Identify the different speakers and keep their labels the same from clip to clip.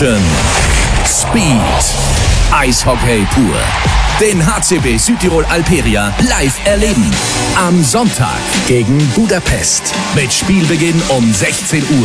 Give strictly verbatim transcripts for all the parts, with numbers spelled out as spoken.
Speaker 1: Passion, Speed, Eishockey pur. Den H C B Südtirol Alperia live erleben. Am Sonntag gegen Budapest. Mit Spielbeginn um sechzehn Uhr.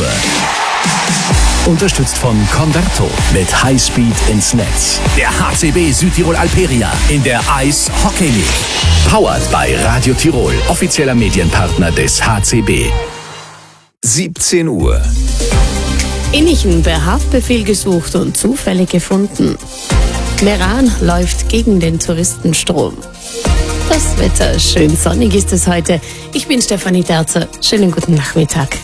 Speaker 1: Unterstützt von Converto mit Highspeed ins Netz. Der H C B Südtirol Alperia in der Ice Hockey League. Powered bei Radio Tirol, offizieller Medienpartner des H C B. siebzehn Uhr.
Speaker 2: Innichen per Haftbefehl gesucht und zufällig gefunden. Meran läuft gegen den Touristenstrom. Das Wetter, schön sonnig ist es heute. Ich bin Stefanie Terzer. Schönen guten Nachmittag.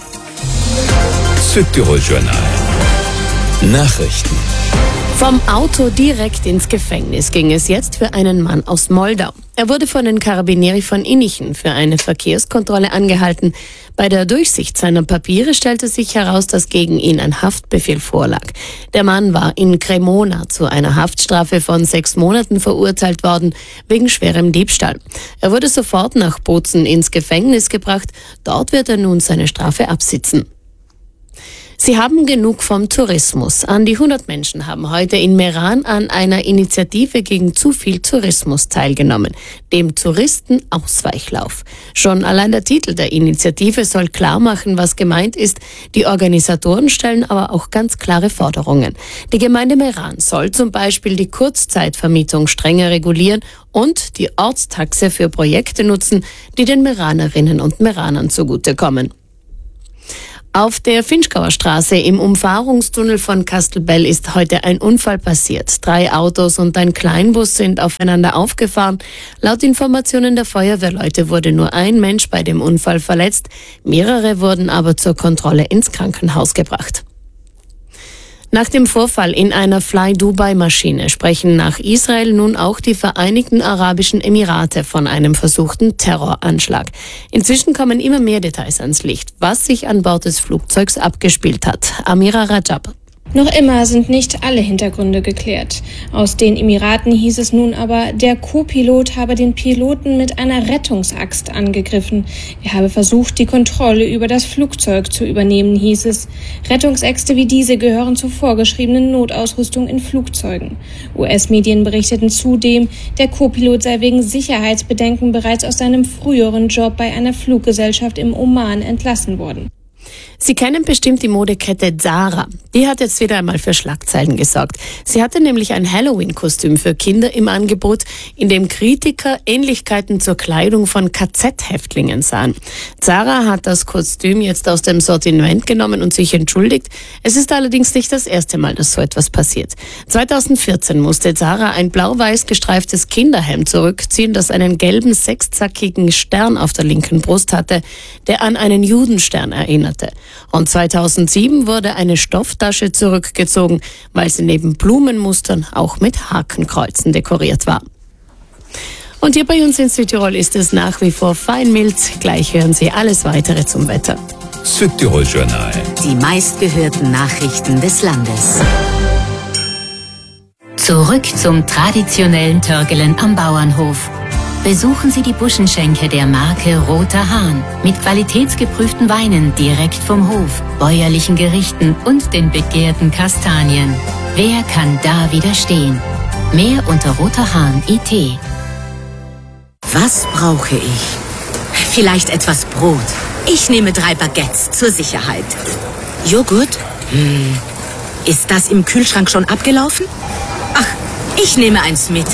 Speaker 1: Südtirol Journal. Nachrichten.
Speaker 2: Vom Auto direkt ins Gefängnis ging es jetzt für einen Mann aus Moldau. Er wurde von den Carabinieri von Innichen für eine Verkehrskontrolle angehalten. Bei der Durchsicht seiner Papiere stellte sich heraus, dass gegen ihn ein Haftbefehl vorlag. Der Mann war in Cremona zu einer Haftstrafe von sechs Monaten verurteilt worden, wegen schwerem Diebstahl. Er wurde sofort nach Bozen ins Gefängnis gebracht. Dort wird er nun seine Strafe absitzen. Sie haben genug vom Tourismus. An die hundert Menschen haben heute in Meran an einer Initiative gegen zu viel Tourismus teilgenommen, dem Touristenausweichlauf. Schon allein der Titel der Initiative soll klar machen, was gemeint ist. Die Organisatoren stellen aber auch ganz klare Forderungen. Die Gemeinde Meran soll zum Beispiel die Kurzzeitvermietung strenger regulieren und die Ortstaxe für Projekte nutzen, die den Meranerinnen und Meranern zugutekommen. Auf der Finchgauer Straße im Umfahrungstunnel von Kastelbell ist heute ein Unfall passiert. Drei Autos und ein Kleinbus sind aufeinander aufgefahren. Laut Informationen der Feuerwehrleute wurde nur ein Mensch bei dem Unfall verletzt. Mehrere wurden aber zur Kontrolle ins Krankenhaus gebracht. Nach dem Vorfall in einer Fly-Dubai-Maschine sprechen nach Israel nun auch die Vereinigten Arabischen Emirate von einem versuchten Terroranschlag. Inzwischen kommen immer mehr Details ans Licht, was sich an Bord des Flugzeugs abgespielt hat. Amira Rajab.
Speaker 3: Noch immer sind nicht alle Hintergründe geklärt. Aus den Emiraten hieß es nun aber, der Co-Pilot habe den Piloten mit einer Rettungsaxt angegriffen. Er habe versucht, die Kontrolle über das Flugzeug zu übernehmen, hieß es. Rettungsäxte wie diese gehören zur vorgeschriebenen Notausrüstung in Flugzeugen. U S-Medien berichteten zudem, der Co-Pilot sei wegen Sicherheitsbedenken bereits aus seinem früheren Job bei einer Fluggesellschaft im Oman entlassen worden.
Speaker 2: Sie kennen bestimmt die Modekette Zara. Die hat jetzt wieder einmal für Schlagzeilen gesorgt. Sie hatte nämlich ein Halloween-Kostüm für Kinder im Angebot, in dem Kritiker Ähnlichkeiten zur Kleidung von K Z-Häftlingen sahen. Zara hat das Kostüm jetzt aus dem Sortiment genommen und sich entschuldigt. Es ist allerdings nicht das erste Mal, dass so etwas passiert. zweitausendvierzehn musste Zara ein blau-weiß gestreiftes Kinderhemd zurückziehen, das einen gelben sechszackigen Stern auf der linken Brust hatte, der an einen Judenstern erinnerte. Und zweitausendsieben wurde eine Stofftasche zurückgezogen, weil sie neben Blumenmustern auch mit Hakenkreuzen dekoriert war. Und hier bei uns in Südtirol ist es nach wie vor feinmild. Gleich hören Sie alles Weitere zum Wetter.
Speaker 1: Südtirol Journal.
Speaker 4: Die meistgehörten Nachrichten des Landes. Zurück zum traditionellen Törgelen am Bauernhof. Besuchen Sie die Buschenschenke der Marke Roter Hahn mit qualitätsgeprüften Weinen direkt vom Hof, bäuerlichen Gerichten und den begehrten Kastanien. Wer kann da widerstehen? Mehr unter roterhahn punkt I T.
Speaker 5: Was brauche ich? Vielleicht etwas Brot. Ich nehme drei Baguettes zur Sicherheit. Joghurt? Hm. Ist das im Kühlschrank schon abgelaufen? Ach, ich nehme eins mit.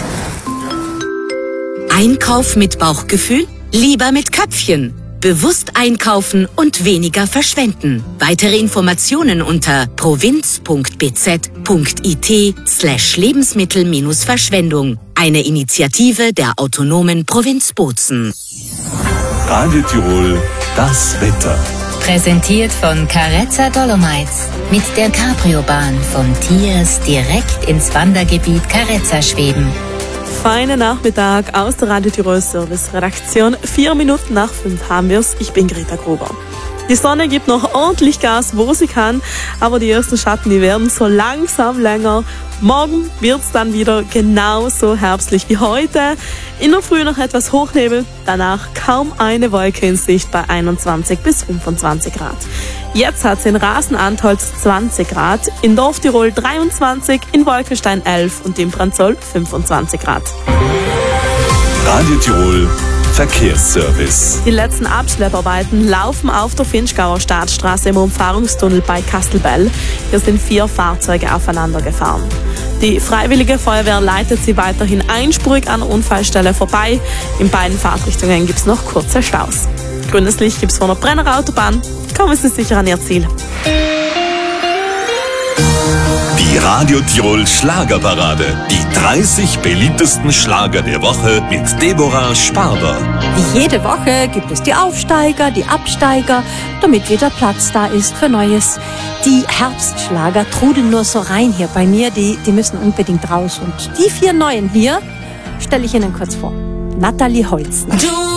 Speaker 5: Einkauf mit Bauchgefühl? Lieber mit Köpfchen. Bewusst einkaufen und weniger verschwenden. Weitere Informationen unter provinz punkt b z punkt i t slash Lebensmittel-Verschwendung. Eine Initiative der autonomen Provinz Bozen.
Speaker 1: Radio Tirol, das Wetter.
Speaker 4: Präsentiert von Carezza Dolomites. Mit der Cabrio-Bahn von Tiers direkt ins Wandergebiet Carezza schweben.
Speaker 6: Feinen Nachmittag aus der Radio Tirol Service Redaktion. Vier Minuten nach fünf haben wir's. Ich bin Greta Gruber. Die Sonne gibt noch ordentlich Gas, wo sie kann, aber die ersten Schatten, die werden so langsam länger. Morgen wird's dann wieder genauso herbstlich wie heute. In der Früh noch etwas Hochnebel, danach kaum eine Wolke in Sicht bei einundzwanzig bis fünfundzwanzig Grad. Jetzt hat es in Rasenantholz zwanzig Grad, in Dorftirol dreiundzwanzig, in Wolkenstein elf und in Branzoll fünfundzwanzig Grad.
Speaker 1: Radio Tirol Verkehrsservice.
Speaker 6: Die letzten Abschlepparbeiten laufen auf der Finchgauer Staatsstraße im Umfahrungstunnel bei Kastelbell. Hier sind vier Fahrzeuge aufeinander gefahren. Die Freiwillige Feuerwehr leitet sie weiterhin einspurig an der Unfallstelle vorbei. In beiden Fahrtrichtungen gibt es noch kurze Staus. Grünes Licht gibt es von der Brenner Autobahn. Kommen Sie sicher an Ihr Ziel.
Speaker 1: Die Radio Tirol Schlagerparade. Die dreißig beliebtesten Schlager der Woche mit Deborah Sparber.
Speaker 7: Wie jede Woche gibt es die Aufsteiger, die Absteiger, damit wieder Platz da ist für Neues. Die Herbstschlager trudeln nur so rein hier bei mir, die, die müssen unbedingt raus. Und die vier Neuen hier stelle ich Ihnen kurz vor. Nathalie Holzner.